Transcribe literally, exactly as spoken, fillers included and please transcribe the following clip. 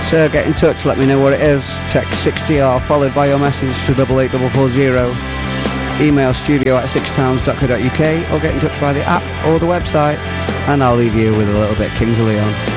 So get in touch, let me know what it is. Text sixty R followed by your message to double eight four four zero. Email studio at six towns dot co dot uk or get in touch via the app or the website, and I'll leave you with a little bit Kings of Leon.